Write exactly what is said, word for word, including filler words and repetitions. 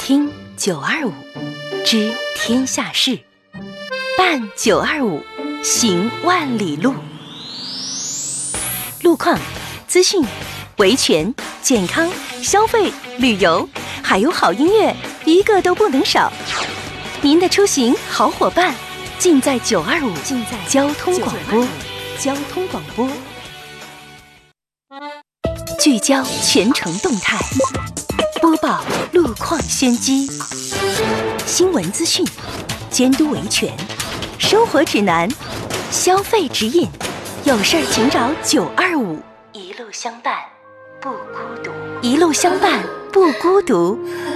听九二五知天下事，办九二五行万里路。路况、资讯、维权、健康、消费、旅游，还有好音乐，一个都不能少。您的出行好伙伴，尽在九二五，尽在交通广播。交通广播，聚焦全程动态，播报路况先机，新闻资讯，监督维权，生活指南，消费指引，有事儿请找九二五，一路相伴不孤独，一路相伴不孤独。